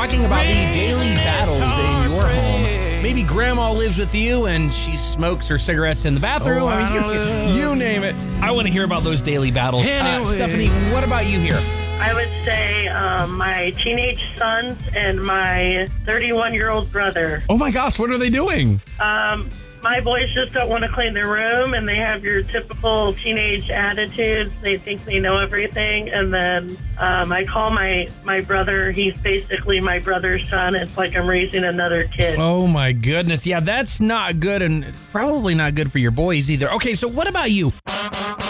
talking about the daily battles in your home. Maybe grandma lives with you and she smokes her cigarettes in the bathroom. You name it. I want to hear about those daily battles. Stephanie, what about you here? I would say my teenage sons and my 31-year-old brother. Oh my gosh, what are they doing? My boys just don't want to clean their room, and they have your typical teenage attitudes. They think they know everything. And then I call my brother. He's basically my brother's son. It's like I'm raising another kid. Oh my goodness. Yeah, that's not good and probably not good for your boys either. Okay, so what about you?